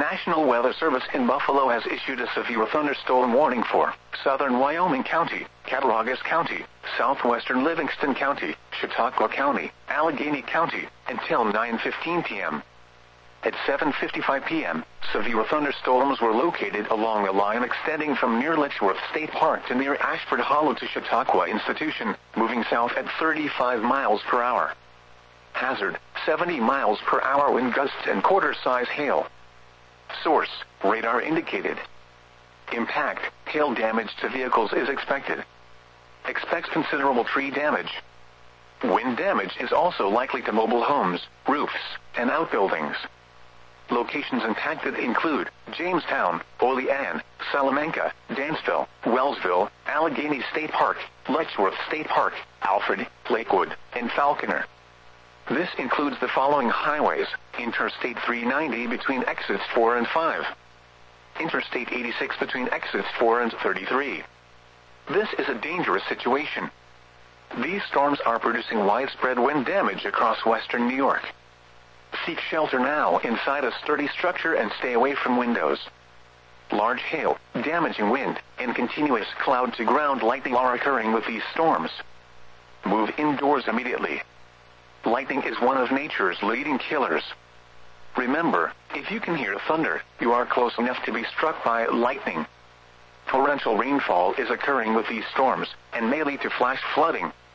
National Weather Service in Buffalo has issued a severe thunderstorm warning for southern Wyoming County, Cattaraugus County, southwestern Livingston County, Chautauqua County, Allegheny County, until 9:15 p.m. At 7:55 p.m., severe thunderstorms were located along a line extending from near Letchworth State Park to near Ashford Hollow to Chautauqua Institution, moving south at 35 miles per hour. Hazard, 70 miles per hour wind gusts and quarter-size hail. Source, radar indicated. Impact, hail damage to vehicles is expected. Expects considerable tree damage. Wind damage is also likely to mobile homes, roofs, and outbuildings. Locations impacted include Jamestown, Olean, Salamanca, Dansville, Wellsville, Allegheny State Park, Letchworth State Park, Alfred, Lakewood, and Falconer. This includes the following highways: Interstate 390 between exits 4 and 5. Interstate 86 between exits 4 and 33. This is a dangerous situation. These storms are producing widespread wind damage across western New York. Seek shelter now inside a sturdy structure and stay away from windows. Large hail, damaging wind, and continuous cloud-to-ground lightning are occurring with these storms. Move indoors immediately. Lightning is one of nature's leading killers. Remember, if you can hear thunder, you are close enough to be struck by lightning. Torrential rainfall is occurring with these storms, and may lead to flash flooding,